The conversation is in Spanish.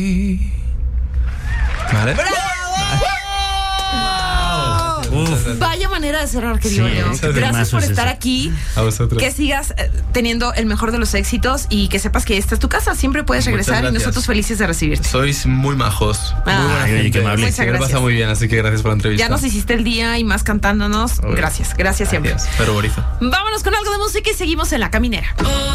¿Vale? Vaya manera de cerrar, querido Leo. Gracias por estar aquí. A vosotros. Que sigas teniendo el mejor de los éxitos y que sepas que esta es tu casa. Siempre puedes regresar y nosotros felices de recibirte. Sois muy majos. Muy buena gente. Qué amable. Muchas Me gracias. pasa muy bien, así que gracias por la entrevista. Ya nos hiciste el día y más cantándonos. Gracias siempre. Pero Borizo. Vámonos con algo de música y seguimos en La Caminera.